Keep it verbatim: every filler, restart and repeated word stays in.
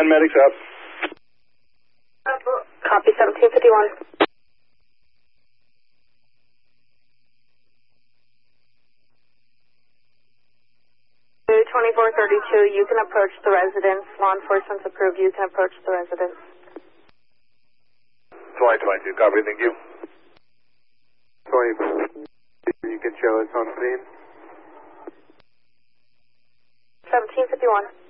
ten medics up. Copy seventeen fifty-one. twenty-four thirty-two, you can approach the residence. Law enforcement's approved. You can approach the residence. twenty twenty-two, copy, thank you. twenty, you can show us on scene. seventeen fifty-one.